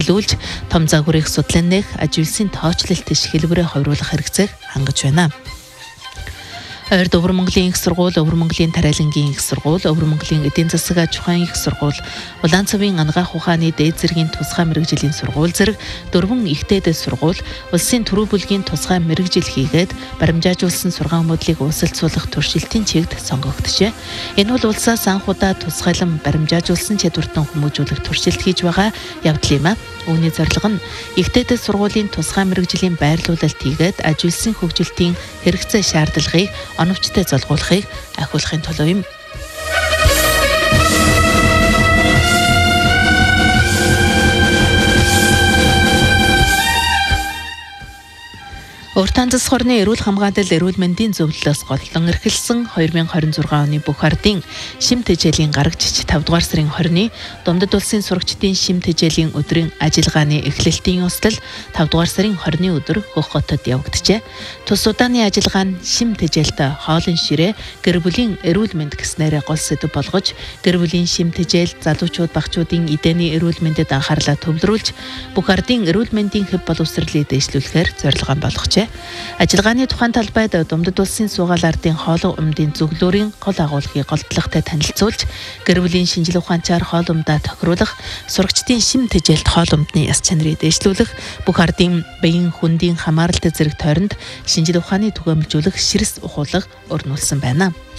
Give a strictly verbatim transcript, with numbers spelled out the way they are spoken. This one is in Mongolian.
чиглүүлж том загварыг судлан нэх аж үйлсийн тоочлолт иш хэлбэрээ хувируулах хэрэгцээг хангаж байна. Ойрд Өвөр Монголын их сургууль, Өвөр Монголын Тариалангийн их сургууль, Өвөр Монголын эдийн засаг аж ахуйн их сургууль, Улаанцовын анагаах ухааны дээд зэргийн тусгай мэрэгжлийн сургууль зэрэг дөрвөн ихтэй дэд сургууль улсын төрөө бүлгийн тусгай мэрэгжил хийгээд баримжаажуулсан сургаан мөдлийг уусалцуулах туршилтын чигт сонгогдчихэ. Энэ бол улсаас анх удаа тусгайлан баримжаажуулсан чадвартан хүмүүжүүлэх туршилт хийж байгаа явдал юм а. Үүний зорилго нь ихтэй дэд сургуулийн тусгай мэрэгжлийн байрлуулалт хийгээд аж үйлсийн хөгжилтийн хэрэгцээ шаардлагыг оновчтой золгуулахыг ахиулахын төлөө юм. Уртан засаг хорны эрүүл хамгаалал эрүүл мэндийн зөвлөлөөс голлон эрхэлсэн две тысячи двадцать шесть оны бүх ардын шим тэжээлийн гарагчч тавд дугаар сарын двадцатны Думдад улсын сурагчдын шим тэжээлийн өдрийн ажиллагааны эхлэлтийн ёслол тавд дугаар сарын двадцатны өдөр Хөх хотод явагджээ. Тус удааны ажиллагаа нь шим тэжээлтэй хоолн ширээ гэр бүлийн эрүүл мэнд гэснээр гол сэдэв болгож гэр бүлийн шим тэжээл залуучууд багчуудын эдэний эрүүл мэндэд анхаарлаа төвлөрүүлж бүх ардын эрүүл мэндийн хэв боловсролыг дэвшлүүлэхээр зорилгоо болгожээ. Ажиллагааны тухайн талбайд Думдад улсын суугаал ардын хоолой умдын зөвлөөрийн гол агуулгыг голдлагатай танилцуулж гэр бүлийн шинжлэх ухаанчаар хоол умдаа тохируулах, сурагчдын шим тэжээлт хоол умдны яс чанарыг дэвшлүүлэх, бүх ардын биеийн хүндийн хамааралтай зэрэг тойронд шинжлэх ухааны түгээмжлүүлэх ширс ухуулга өрнүүлсэн байна.